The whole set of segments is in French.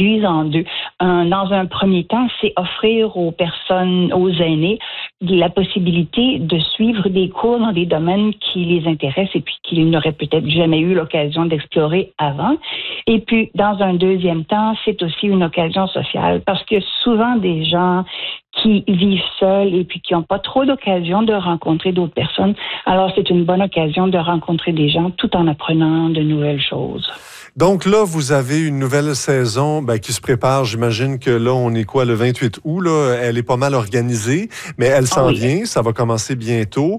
divise en deux. Dans un premier temps, c'est offrir aux personnes, aux aînés, la possibilité de suivre des cours dans des domaines qui les intéressent et puis qu'ils n'auraient peut-être jamais eu l'occasion d'explorer avant. Et puis, dans un deuxième temps, c'est aussi une occasion sociale parce que souvent des gens qui vivent seuls et puis qui n'ont pas trop d'occasion de rencontrer d'autres personnes. Alors, c'est une bonne occasion de rencontrer des gens tout en apprenant de nouvelles choses. Donc là, vous avez une nouvelle saison qui se prépare. J'imagine que là, on est quoi, le 28 août? Là, elle est pas mal organisée, mais elle s'en vient. Ça va commencer bientôt.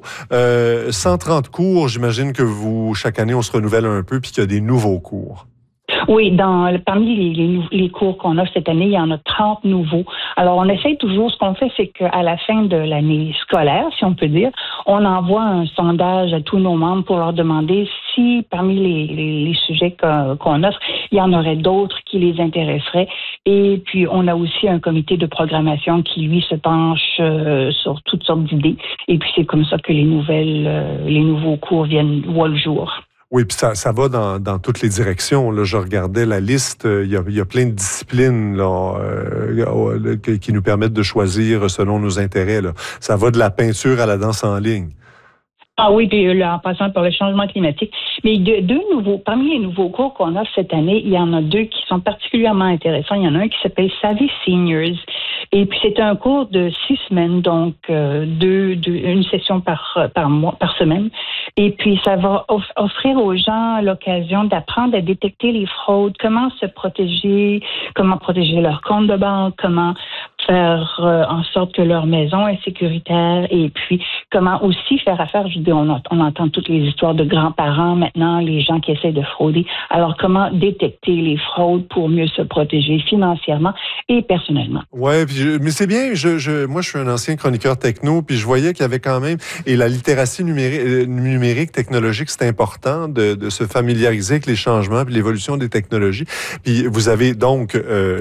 130 cours, j'imagine que chaque année, on se renouvelle un peu puis qu'il y a des nouveaux cours. Oui, parmi les cours qu'on a cette année, il y en a 30 nouveaux. Alors, on essaye toujours, ce qu'on fait, c'est qu'à la fin de l'année scolaire, si on peut dire, on envoie un sondage à tous nos membres pour leur demander si, parmi les sujets qu'on offre, il y en aurait d'autres qui les intéresseraient. Et puis, on a aussi un comité de programmation qui, lui, se penche sur toutes sortes d'idées. Et puis, c'est comme ça que les nouveaux cours voient le jour. Oui, puis ça va dans toutes les directions. Là, je regardais la liste. Il y a plein de disciplines là, qui nous permettent de choisir selon nos intérêts. Là. Ça va de la peinture à la danse en ligne. Ah oui, puis en passant par le changement climatique. Mais parmi les nouveaux cours qu'on offre cette année, il y en a 2 qui sont particulièrement intéressants. Il y en a un qui s'appelle Savvy Seniors. Et puis c'est un cours de 6 semaines, donc une session par semaine. Et puis ça va offrir aux gens l'occasion d'apprendre à détecter les fraudes, comment se protéger, comment protéger leur compte de banque, comment faire en sorte que leur maison est sécuritaire et puis comment aussi faire affaire. Je dis, on entend toutes les histoires de grands-parents maintenant, les gens qui essaient de frauder. Alors, comment détecter les fraudes pour mieux se protéger financièrement et personnellement? Oui, mais c'est bien. Moi, je suis un ancien chroniqueur techno, puis je voyais qu'il y avait quand même... Et la littératie numérique technologique, c'est important de se familiariser avec les changements puis l'évolution des technologies. Puis vous avez donc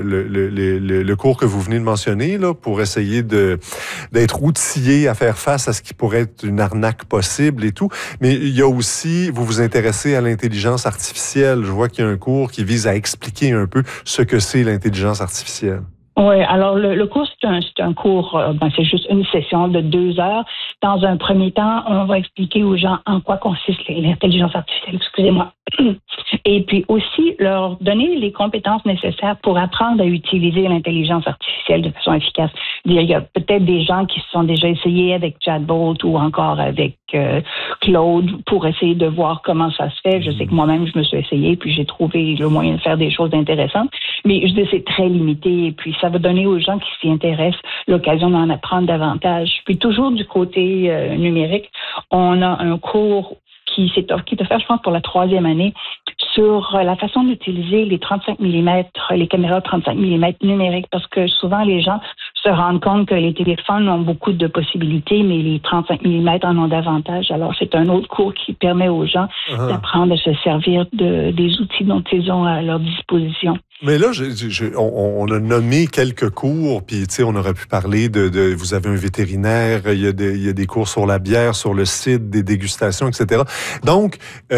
le cours que vous venez de mentionner, là, pour essayer d'être outillé à faire face à ce qui pourrait être une arnaque possible et tout. Mais il y a aussi, vous vous intéressez à l'intelligence artificielle. Je vois qu'il y a un cours qui vise à expliquer un peu ce que c'est l'intelligence artificielle. Oui, alors le cours, c'est un cours, c'est juste une session de 2 heures. Dans un premier temps, on va expliquer aux gens en quoi consiste l'intelligence artificielle, excusez-moi. Et puis aussi leur donner les compétences nécessaires pour apprendre à utiliser l'intelligence artificielle de façon efficace. Il y a peut-être des gens qui se sont déjà essayés avec Chatbot ou encore avec Claude pour essayer de voir comment ça se fait. Je sais que moi-même, je me suis essayée puis j'ai trouvé le moyen de faire des choses intéressantes. Mais je dis c'est très limité et puis ça va donner aux gens qui s'y intéressent l'occasion d'en apprendre davantage. Puis toujours du côté numérique, on a un cours qui est offert, je pense, pour la 3e année sur la façon d'utiliser les 35 mm, les caméras 35 mm numériques, parce que souvent les gens se rendent compte que les téléphones ont beaucoup de possibilités, mais les 35 mm en ont davantage. Alors, c'est un autre cours qui permet aux gens d'apprendre à se servir des outils dont ils ont à leur disposition. Mais là, on a nommé quelques cours, puis tu sais, on aurait pu parler de vous avez un vétérinaire, il y a des cours sur la bière, sur le cidre, des dégustations, etc. Donc,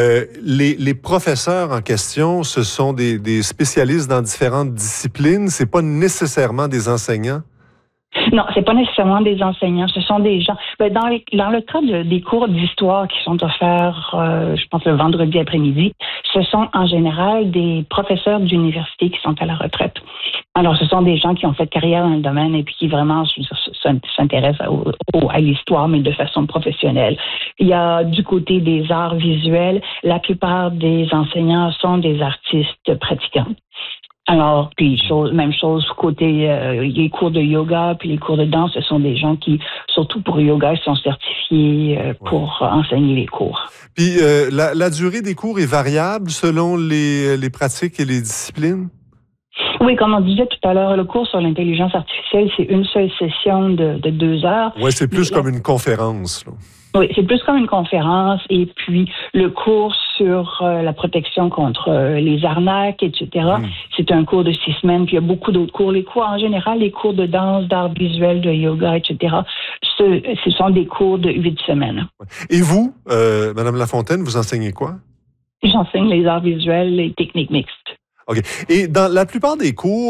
les professeurs en question, ce sont des spécialistes dans différentes disciplines, c'est pas nécessairement des enseignants? Non, c'est pas nécessairement des enseignants, ce sont des gens. Dans le cas des cours d'histoire qui sont offerts, je pense le vendredi après-midi, ce sont en général des professeurs d'université qui sont à la retraite. Alors, ce sont des gens qui ont fait carrière dans le domaine et puis qui vraiment s'intéressent à l'histoire, mais de façon professionnelle. Il y a du côté des arts visuels, la plupart des enseignants sont des artistes pratiquants. Alors, puis même chose côté les cours de yoga puis les cours de danse, ce sont des gens qui, surtout pour yoga, sont certifiés pour enseigner les cours. Puis la durée des cours est variable selon les pratiques et les disciplines? Oui, comme on disait tout à l'heure, le cours sur l'intelligence artificielle, c'est une seule session de 2 heures. Oui, c'est plus comme une conférence, là. Oui, c'est plus comme une conférence. Et puis, le cours sur la protection contre les arnaques, etc., c'est un cours de 6 semaines. Puis, il y a beaucoup d'autres cours. Les cours, en général, les cours de danse, d'art visuel, de yoga, etc., ce sont des cours de 8 semaines. Et vous, Madame Lafontaine, vous enseignez quoi? J'enseigne les arts visuels et techniques mixtes. OK. Et dans la plupart des cours,